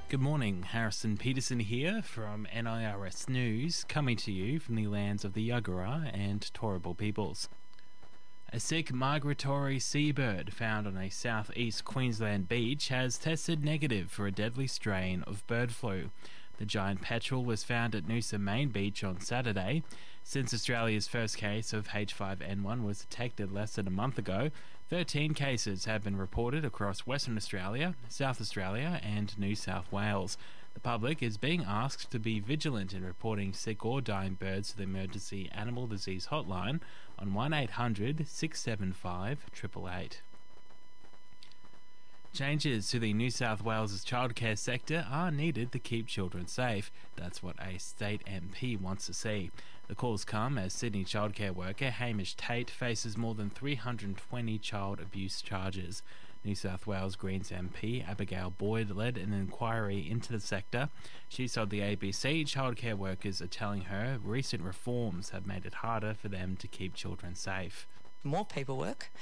Good morning, Harrison Peterson here from NIRS News, coming to you from the lands of the Yagara and Turrbal peoples. A sick migratory seabird found on a southeast Queensland beach has tested negative for a deadly strain of bird flu. The giant petrel was found at Noosa Main Beach on Saturday. Since Australia's first case of H5N1 was detected less than a month ago, 13 cases have been reported across Western Australia, South Australia and New South Wales. The public is being asked to be vigilant in reporting sick or dying birds to the Emergency Animal Disease Hotline on 1800 675 888. Changes to the New South Wales childcare sector are needed to keep children safe. That's what a state MP wants to see. The calls come as Sydney childcare worker Hamish Tate faces more than 320 child abuse charges. New South Wales Greens MP Abigail Boyd led an inquiry into the sector. She told the ABC childcare workers are telling her recent reforms have made it harder for them to keep children safe. More paperwork,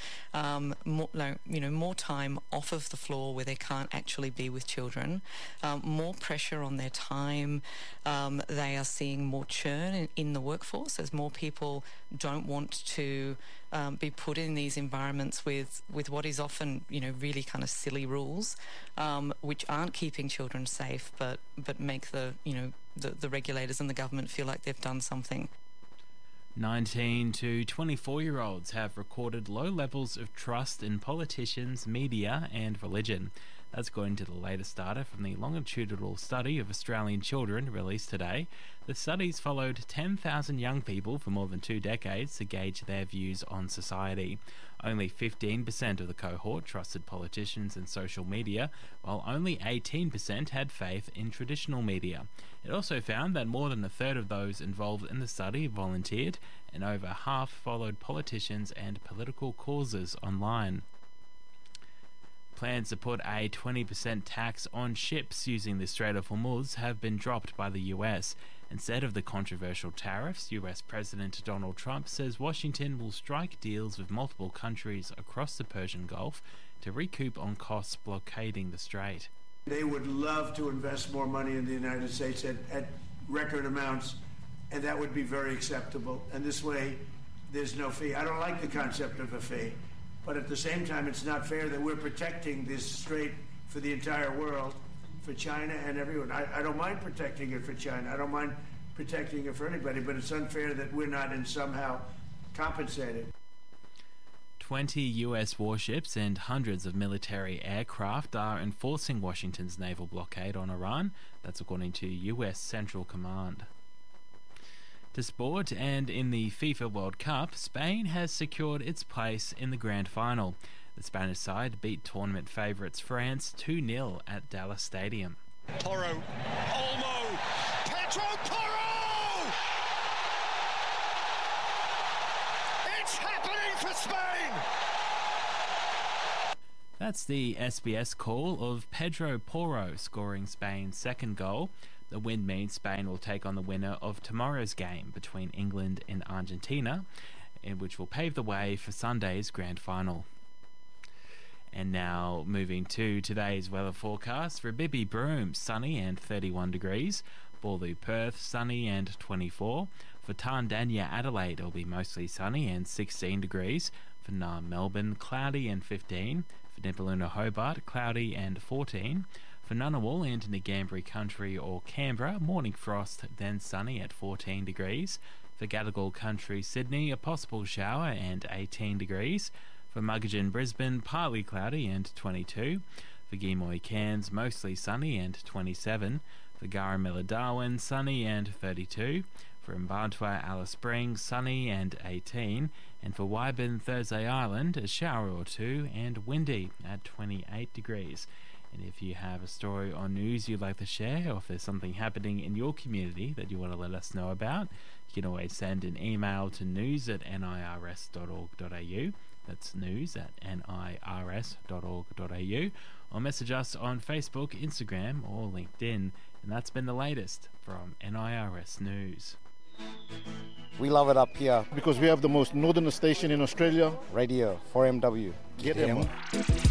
more time off of the floor where they can't actually be with children, more pressure on their time. They are seeing more churn in the workforce as more people don't want to be put in these environments with what is often, really kind of silly rules, which aren't keeping children safe, but make the regulators and the government feel like they've done something. 19 to 24-year-olds have recorded low levels of trust in politicians, media and religion. That's according to the latest data from the longitudinal study of Australian children released today. The studies followed 10,000 young people for more than 2 decades to gauge their views on society. Only 15% of the cohort trusted politicians and social media, while only 18% had faith in traditional media. It also found that more than a third of those involved in the study volunteered, and over half followed politicians and political causes online. Plans to put a 20% tax on ships using the Strait of Hormuz have been dropped by the US. Instead of the controversial tariffs, US President Donald Trump says Washington will strike deals with multiple countries across the Persian Gulf to recoup on costs blockading the strait. They would love to invest more money in the United States at record amounts, and that would be very acceptable. And this way, there's no fee. I don't like the concept of a fee. But at the same time, it's not fair that we're protecting this strait for the entire world, for China and everyone. I don't mind protecting it for China. I don't mind protecting it for anybody, but it's unfair that we're not in somehow compensated. 20 US warships and hundreds of military aircraft are enforcing Washington's naval blockade on Iran. That's according to US Central Command. To sport, and in the FIFA World Cup, Spain has secured its place in the grand final. The Spanish side beat tournament favourites France 2-0 at Dallas Stadium. Porro, Olmo, Pedro Porro! It's happening for Spain! That's the SBS call of Pedro Porro scoring Spain's second goal. The win means Spain will take on the winner of tomorrow's game between England and Argentina, which will pave the way for Sunday's grand final. And now moving to today's weather forecast. For Bibby Broome, sunny and 31 degrees. Ballou Perth, sunny and 24. For Tandanya Adelaide, it'll be mostly sunny and 16 degrees. For Naarm Melbourne, cloudy and 15. For Nipaluna Hobart, cloudy and 14. For Ngunnawal and Ngambri Country or Canberra, morning frost, then sunny at 14 degrees. For Gadigal Country Sydney, a possible shower and 18 degrees. For Muggeridge Brisbane, partly cloudy and 22. For Gimoy Cairns, mostly sunny and 27. For Garamilla Darwin, sunny and 32. For Mbarntwa Alice Springs, sunny and 18. And for Wyburn Thursday Island, a shower or two and windy at 28 degrees. And if you have a story or news you'd like to share, or if there's something happening in your community that you want to let us know about, you can always send an email to news@nirs.org.au. That's news@nirs.org.au. Or message us on Facebook, Instagram, or LinkedIn. And that's been the latest from NIRS News. We love it up here because we have the most northern station in Australia. Radio 4MW. Get them.